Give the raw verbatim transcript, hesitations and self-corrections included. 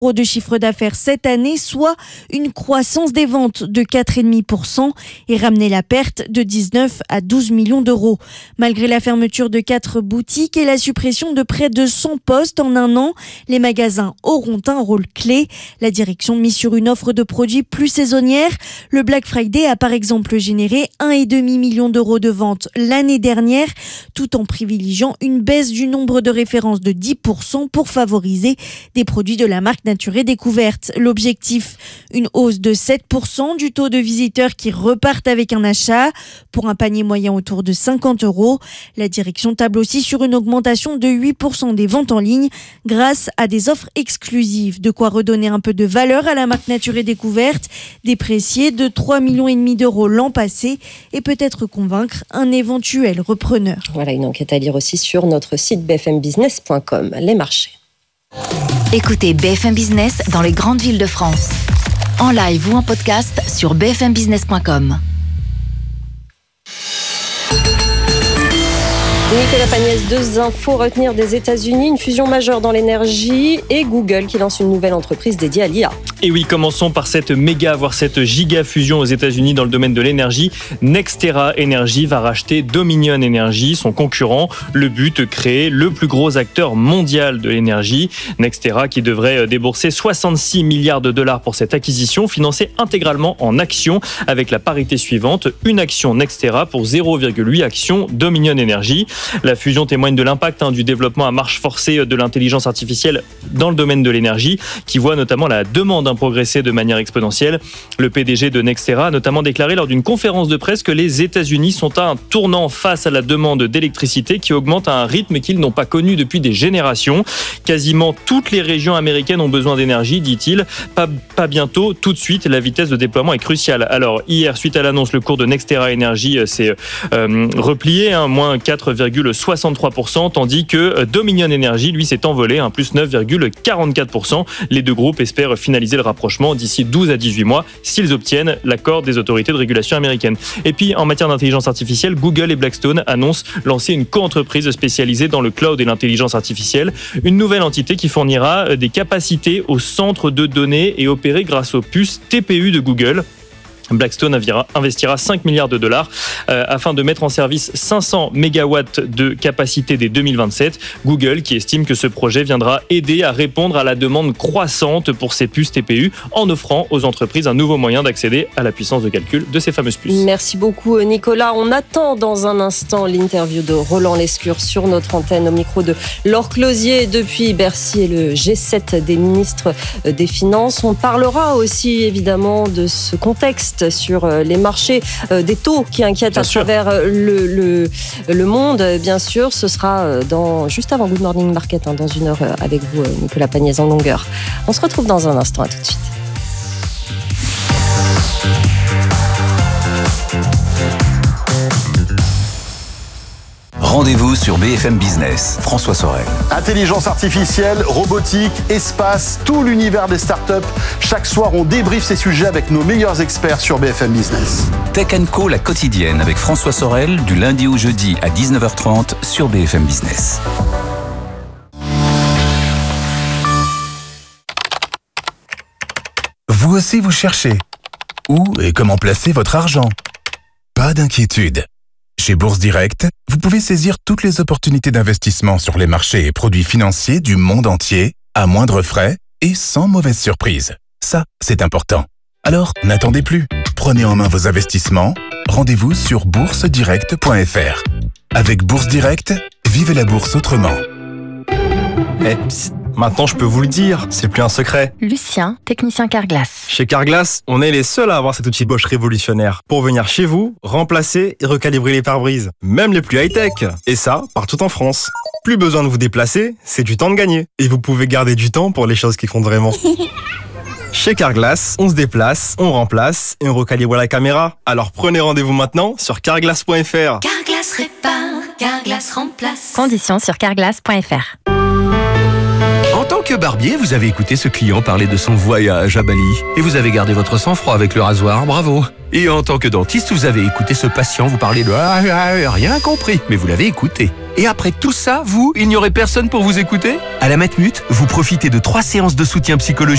de chiffre d'affaires cette année, soit une croissance des ventes de quatre virgule cinq pour cent et ramener la perte de dix-neuf à douze millions d'euros. Malgré la fermeture de quatre boutiques et la suppression de près de cent postes en un an, les magasins auront un rôle clé. La direction mise sur une offre de produits plus saisonnière. Le Black Friday a par exemple généré un virgule cinq million d'euros de ventes l'année dernière, tout en privilégiant une baisse du nombre de références de dix pour cent pour favoriser des produits de la marque Nature et Découverte. L'objectif, une hausse de sept pour cent du taux de visiteurs qui repartent avec un achat pour un panier moyen autour de cinquante euros. La direction table aussi sur une augmentation de huit pour cent des ventes en ligne grâce à des offres exclusives. De quoi redonner un peu de valeur à la marque Nature et Découverte, dépréciée de trois virgule cinq millions d'euros l'an passé et peut-être convaincre un éventuel repreneur. Voilà une enquête à lire aussi sur notre site b f m business point com. Les marchés. Écoutez B F M Business dans les grandes villes de France. En live ou en podcast sur b f m business point com. Nicolas Pagnès, deux infos retenir des États-Unis, une fusion majeure dans l'énergie et Google qui lance une nouvelle entreprise dédiée à l'I A. Et oui, commençons par cette méga, voire cette giga fusion aux États-Unis dans le domaine de l'énergie. NextEra Energy va racheter Dominion Energy, son concurrent. Le but, créer le plus gros acteur mondial de l'énergie. NextEra qui devrait débourser soixante-six milliards de dollars pour cette acquisition, financée intégralement en actions avec la parité suivante, une action NextEra pour zéro virgule huit actions Dominion Energy. La fusion témoigne de l'impact hein, du développement à marche forcée de l'intelligence artificielle dans le domaine de l'énergie, qui voit notamment la demande hein, progresser de manière exponentielle. Le P D G de NextEra a notamment déclaré lors d'une conférence de presse que les États-Unis sont à un tournant face à la demande d'électricité qui augmente à un rythme qu'ils n'ont pas connu depuis des générations. Quasiment toutes les régions américaines ont besoin d'énergie, dit-il. Pas, pas bientôt, tout de suite, la vitesse de déploiement est cruciale. Alors, hier, suite à l'annonce, le cours de NextEra Energy s'est euh, replié, hein, moins quatre virgule soixante-trois pour cent, tandis que Dominion Energy, lui, s'est envolé, hein, plus neuf virgule quarante-quatre pour cent. Les deux groupes espèrent finaliser le rapprochement d'ici douze à dix-huit mois, s'ils obtiennent l'accord des autorités de régulation américaines. Et puis, en matière d'intelligence artificielle, Google et Blackstone annoncent lancer une co-entreprise spécialisée dans le cloud et l'intelligence artificielle, une nouvelle entité qui fournira des capacités au centre de données et opérée grâce aux puces T P U de Google. Blackstone investira cinq milliards de dollars euh, afin de mettre en service cinq cents mégawatts de capacité dès deux mille vingt-sept. Google qui estime que ce projet viendra aider à répondre à la demande croissante pour ces puces T P U en offrant aux entreprises un nouveau moyen d'accéder à la puissance de calcul de ces fameuses puces. Merci beaucoup Nicolas. On attend dans un instant l'interview de Roland Lescure sur notre antenne au micro de Laure Closier depuis Bercy et le G sept des ministres des Finances. On parlera aussi évidemment de ce contexte sur les marchés, des taux qui inquiètent bien à sûr. Travers le, le, le monde, bien sûr. Ce sera dans, juste avant Good Morning Market, hein, dans une heure avec vous, Nicolas Pagnès en longueur. On se retrouve dans un instant, à tout de suite. Rendez-vous sur B F M Business. François Sorel. Intelligence artificielle, robotique, espace, tout l'univers des startups. Chaque soir, on débriefe ces sujets avec nos meilleurs experts sur B F M Business. Tech and Co, la quotidienne avec François Sorel, du lundi au jeudi à dix-neuf heures trente sur B F M Business. Vous aussi vous cherchez. Où et comment placer votre argent? Pas d'inquiétude. Chez Bourse Direct, vous pouvez saisir toutes les opportunités d'investissement sur les marchés et produits financiers du monde entier, à moindre frais et sans mauvaise surprise. Ça, c'est important. Alors, n'attendez plus. Prenez en main vos investissements. Rendez-vous sur bourse direct point f r. Avec Bourse Direct, vivez la bourse autrement. Eh, psst, maintenant je peux vous le dire, c'est plus un secret. Lucien, technicien Carglass. Chez Carglass, on est les seuls à avoir cet outil Bosch révolutionnaire pour venir chez vous, remplacer et recalibrer les pare-brises, même les plus high-tech. Et ça, partout en France. Plus besoin de vous déplacer, c'est du temps de gagner. Et vous pouvez garder du temps pour les choses qui comptent vraiment. Chez Carglass, on se déplace, on remplace et on recalibre la caméra. Alors prenez rendez-vous maintenant sur carglass point f r. Carglass répare, Carglass remplace. Conditions sur carglass point f r. En tant tant que barbier, vous avez écouté ce client parler de son voyage à Bali. Et vous avez gardé votre sang-froid avec le rasoir, bravo. Et en tant que dentiste, vous avez écouté ce patient vous parler de ah, ah, rien compris, mais vous l'avez écouté. Et après tout ça, vous, il n'y aurait personne pour vous écouter ? À la Matmut, vous profitez de trois séances de soutien psychologique